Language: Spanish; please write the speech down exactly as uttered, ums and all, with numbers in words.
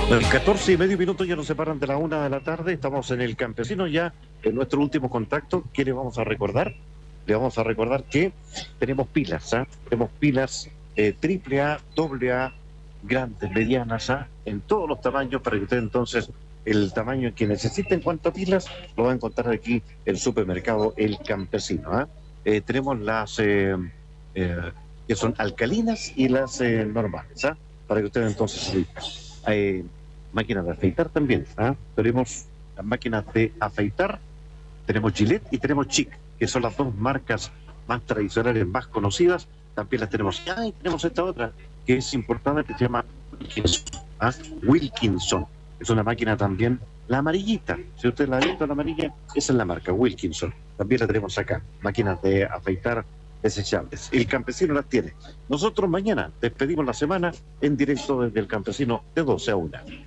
Bueno, catorce y medio minutos ya nos separan de la una de la tarde. Estamos en el Campesino ya en nuestro último contacto. ¿Qué le vamos a recordar? Le vamos a recordar que tenemos pilas, ¿ah? Tenemos pilas eh, triple A, doble A, grandes, medianas, ¿ah? En todos los tamaños para que usted entonces el tamaño que necesite en cuanto a pilas lo va a encontrar aquí en el supermercado El Campesino, ¿ah? Eh, tenemos las eh, eh, que son alcalinas y las eh, normales, ¿ah? Para que usted entonces eh, máquinas de afeitar también, ¿ah? Tenemos las máquinas de afeitar, tenemos Gillette y tenemos Chic, que son las dos marcas más tradicionales, más conocidas. También las tenemos. Ah, y tenemos esta otra, que es importante, que se llama Wilkinson, ¿ah? Wilkinson. Es una máquina también, la amarillita. Si usted la ha visto, la amarilla, esa es la marca, Wilkinson. También la tenemos acá, máquinas de afeitar desechables. El Campesino las tiene. Nosotros mañana despedimos la semana en directo desde el Campesino de doce a una.